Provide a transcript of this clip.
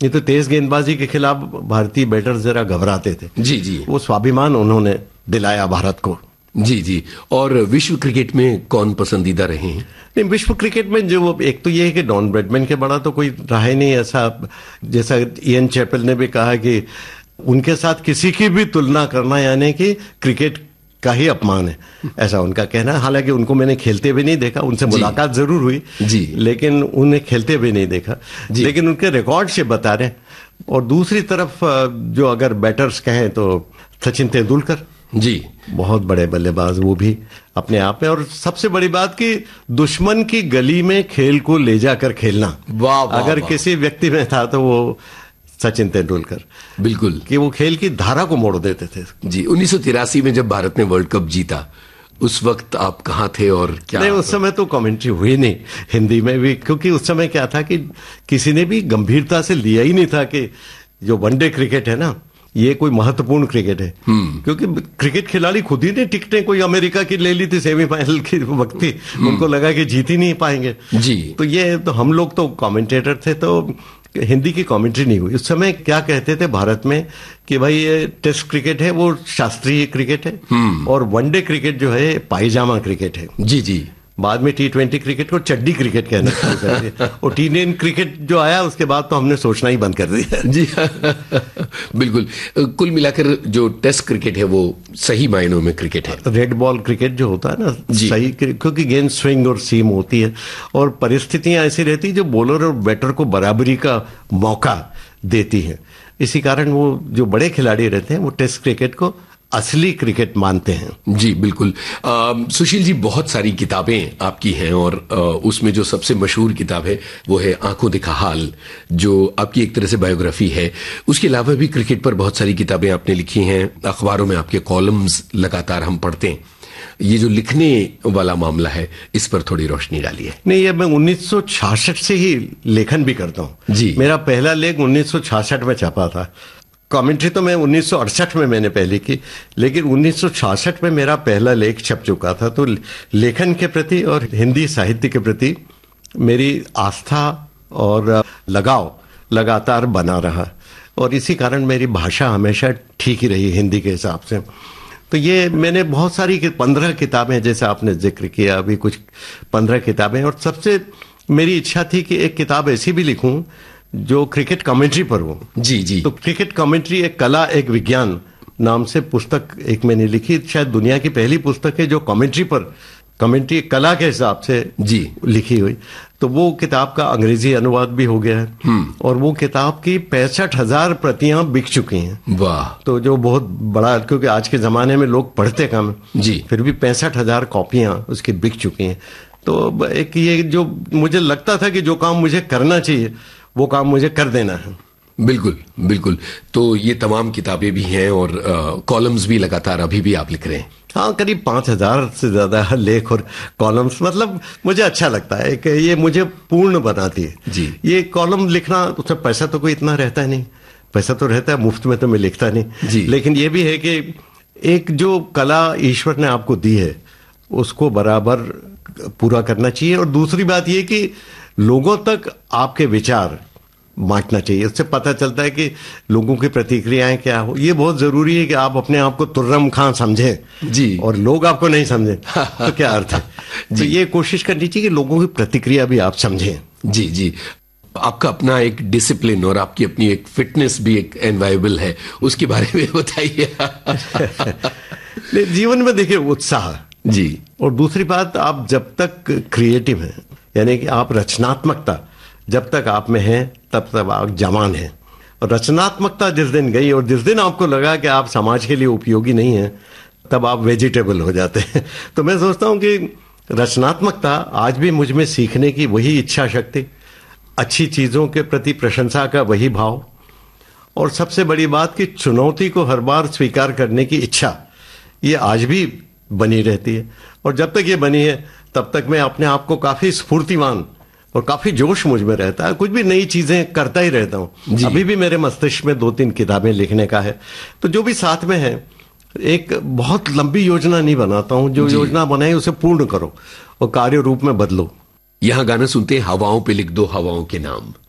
ये तो तेज गेंदबाजी के खिलाफ भारतीय बैटर्स जरा घबराते थे। जी जी। वो स्वाभिमान उन्होंने दिलाया भारत को। जी जी। और विश्व क्रिकेट में कौन पसंदीदा रहे हैं? नहीं, विश्व क्रिकेट में जो एक तो ये है कि डॉन ब्रैडमैन के बड़ा तो कोई रहा ही नहीं ऐसा। जैसा इयन चैपल ने भी कहा कि उनके साथ किसी की भी तुलना करना यानी कि क्रिकेट का ही अपमान है, ऐसा उनका कहना है। हालांकि उनको मैंने खेलते भी नहीं देखा, उनसे मुलाकात जरूर हुई जी, लेकिन उन्हें खेलते भी नहीं देखा, लेकिन उनके रिकॉर्ड से बता रहे। और दूसरी तरफ जो अगर बैटर्स कहें तो सचिन तेंदुलकर जी, बहुत बड़े बल्लेबाज वो भी अपने आप में। और सबसे बड़ी बात कि दुश्मन की गली में खेल को ले जाकर खेलना, अगर किसी व्यक्ति में था तो वो सचिन तेंदुलकर, बिल्कुल, कि वो खेल की धारा को मोड़ देते थे। जी। 1983 में जब भारत ने वर्ल्ड कप जीता, उस वक्त आप कहाँ थे और क्या? नहीं, उस समय तो कमेंट्री हुई नहीं हिंदी में भी, क्योंकि उस समय क्या था कि किसी ने भी गंभीरता से लिया ही नहीं था कि जो वनडे क्रिकेट है ना, ये कोई महत्वपूर्ण क्रिकेट है। क्योंकि क्रिकेट खिलाड़ी खुद ही ने टिकटें कोई अमेरिका की ले ली थी सेमीफाइनल की वक्त थी, उनको लगा कि जीत ही नहीं पाएंगे जी। तो ये तो हम लोग तो कमेंटेटर थे, तो हिंदी की कमेंट्री नहीं हुई। उस समय क्या कहते थे भारत में कि भाई ये टेस्ट क्रिकेट है, वो शास्त्रीय क्रिकेट है, और वनडे क्रिकेट जो है पायजामा क्रिकेट है। जी जी। बाद में T20 क्रिकेट को चड्डी क्रिकेट कहना शुरू कर दिया, और T10 क्रिकेट जो आया उसके बाद तो हमने सोचना ही बंद कर दिया। जी बिल्कुल। कुल मिलाकर जो टेस्ट क्रिकेट है वो सही मायनों में क्रिकेट है। रेड बॉल क्रिकेट जो होता है ना, सही, क्योंकि गेंद स्विंग और सीम होती है और परिस्थितियां ऐसी रहती है जो बॉलर और बैटर को बराबरी का मौका देती है। इसी कारण वो जो बड़े खिलाड़ी रहते हैं वो टेस्ट क्रिकेट को असली क्रिकेट मानते हैं। जी बिल्कुल। सुशील जी, बहुत सारी किताबें आपकी हैं और उसमें जो सबसे मशहूर किताब है वो है आंखों दिखा हाल, जो आपकी एक तरह से बायोग्राफी है। उसके अलावा भी क्रिकेट पर बहुत सारी किताबें आपने लिखी हैं, अखबारों में आपके कॉलम्स लगातार हम पढ़ते हैं। ये जो लिखने वाला मामला है, इस पर थोड़ी रोशनी डालिए। नहीं, ये मैं 1966 से ही लेखन भी करता हूँ जी। मेरा पहला लेख 1966 में छपा था। कमेंट्री तो मैं 1968 में मैंने पहली की, लेकिन 1966 में मेरा पहला लेख छप चुका था। तो लेखन के प्रति और हिंदी साहित्य के प्रति मेरी आस्था और लगाव लगातार बना रहा, और इसी कारण मेरी भाषा हमेशा ठीक ही रही हिंदी के हिसाब से। तो ये मैंने बहुत सारी 15 किताबें, जैसे आपने जिक्र किया अभी, कुछ 15 किताबें। और सबसे मेरी इच्छा थी कि एक किताब ऐसी भी लिखूं जो क्रिकेट कमेंट्री पर हो। जी जी। तो क्रिकेट कमेंट्री एक कला एक विज्ञान नाम से पुस्तक एक मैंने लिखी, शायद दुनिया की पहली पुस्तक है जो कमेंट्री पर, कमेंट्री कला के हिसाब से जी लिखी हुई। तो वो किताब का अंग्रेजी अनुवाद भी हो गया है, और वो किताब की 65,000 प्रतियां बिक चुकी हैं। वाह। तो जो बहुत बड़ा, क्योंकि आज के जमाने में लोग पढ़ते कम जी, फिर भी 65,000 कॉपियां उसकी बिक चुकी हैं। तो एक ये जो मुझे लगता था कि जो काम मुझे करना चाहिए वो काम मुझे कर देना है। बिल्कुल बिल्कुल। तो ये तमाम किताबें भी हैं और कॉलम्स भी लगातार अभी भी आप लिख रहे हैं? हाँ, करीब 5,000 से ज्यादा लेख और कॉलम्स। मतलब मुझे अच्छा लगता है कि ये मुझे पूर्ण बनाती है जी। ये कॉलम लिखना, उसमें पैसा तो कोई इतना रहता नहीं, पैसा तो रहता है, मुफ्त में तो मैं लिखता नहीं जी। लेकिन ये भी है कि एक जो कला ईश्वर ने आपको दी है उसको बराबर पूरा करना चाहिए। और दूसरी बात ये कि लोगों तक आपके विचार बांटना चाहिए। उससे पता चलता है कि लोगों की प्रतिक्रियाएं क्या हो। ये बहुत जरूरी है कि आप अपने आप को तुर्रम खां समझें जी, और लोग आपको नहीं समझें तो क्या अर्थ है। तो ये कोशिश करनी चाहिए कि लोगों की प्रतिक्रिया भी आप समझें। जी जी। आपका अपना एक डिसिप्लिन और आपकी अपनी एक फिटनेस भी एक एनवायबल है, उसके बारे में बताइए। जीवन में देखिए उत्साह जी, और दूसरी बात, आप जब तक क्रिएटिव हैं, यानी कि आप रचनात्मकता जब तक आप में है तब तक आप जवान हैं। और रचनात्मकता जिस दिन गई और जिस दिन आपको लगा कि आप समाज के लिए उपयोगी नहीं हैं, तब आप वेजिटेबल हो जाते हैं। तो मैं सोचता हूं कि रचनात्मकता आज भी मुझ में सीखने की वही इच्छा शक्ति, अच्छी चीजों के प्रति प्रशंसा का वही भाव, और सबसे बड़ी बात कि चुनौती को हर बार स्वीकार करने की इच्छा, ये आज भी बनी रहती है। और जब तक ये बनी है तब तक मैं अपने आप को काफी स्फूर्तिवान और काफी जोश मुझ में रहता है, कुछ भी नई चीजें करता ही रहता हूं। अभी भी मेरे मस्तिष्क में 2-3 किताबें लिखने का है। तो जो भी साथ में है, एक बहुत लंबी योजना नहीं बनाता हूं, जो योजना बनाई उसे पूर्ण करो और कार्य रूप में बदलो। यहां गाना सुनते हैं, हवाओं पे लिख दो हवाओं के नाम।